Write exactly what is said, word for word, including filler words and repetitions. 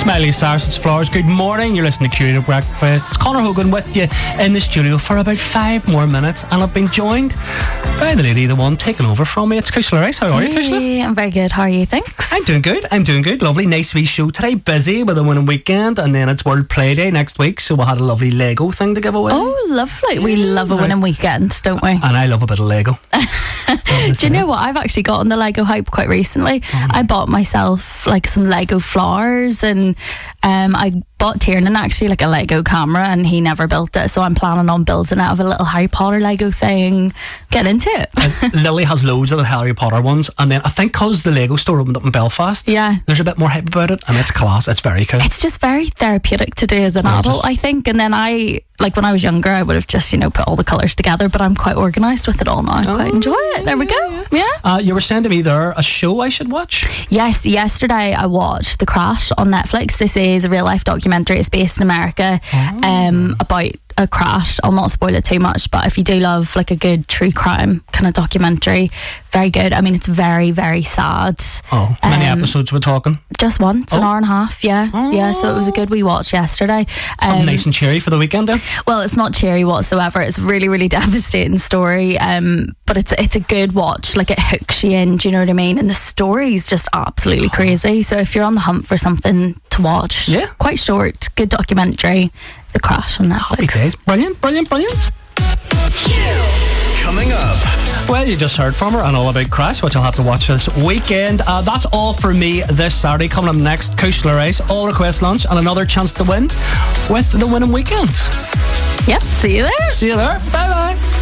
Miley Cyrus, it's Flowers. Good morning, you're listening to Curator Breakfast. It's Conor Hogan with you in the studio for about five more minutes, and I've been joined by the lady, the one taking over from me. It's Kushla Rice. How are you, Kushla? Hey, I'm very good. How are you? Thanks. I'm doing good. I'm doing good. Lovely, nice wee show today. Busy with a winning weekend, and then it's World Play Day next week, so we had a lovely Lego thing to give away. Oh, lovely. We Yeah, love a very- winning weekend, don't we? And I love a bit of Lego. Do you know what? I've actually got on the Lego hype quite recently. Oh, I bought myself like some Lego flowers, and um, I bought Tiernan actually like a Lego camera, and he never built it, so I'm planning on building out of a little Harry Potter Lego thing. Get into it. And Lily has loads of the Harry Potter ones, and then I think because the Lego store opened up in Belfast, Yeah. there's a bit more hype about it, and it's class. It's very cool. It's just very therapeutic to do as an Yeah, adult, just- I think. And then I, like when I was younger, I would have just, you know, put all the colours together, but I'm quite organised with it all now. I quite Oh, enjoy it. There we go. Yeah. Uh, you were saying to me there a show I should watch. Yes, yesterday I watched The Crash on Netflix. This is a real life documentary. It's based in America um, about a crash. I'll not spoil it too much, but if you do love like a good true crime kind of documentary, very good. I mean, it's very, very sad. Oh, many Um, episodes we're talking. Just one. It's an Oh. hour and a half, yeah. Yeah, so it was a good wee watch yesterday. Something Um, nice and cheery for the weekend then. Well, it's not cheery whatsoever. It's a really, really devastating story. Um, but it's it's a good watch. Like it hooks you in. Do you know what I mean? And the story's just absolutely crazy. So if you're on the hunt for something to watch, Yeah. quite short, good documentary, The Crash on Netflix. Happy days. Brilliant, brilliant, brilliant. Coming up. Well, you just heard from her and all about Crash, which I'll have to watch this weekend. Uh, that's all for me this Saturday. Coming up next, Kushla Rice, All Request Lunch, and another chance to win with the winning weekend. Yep. See you there. See you there. Bye-bye.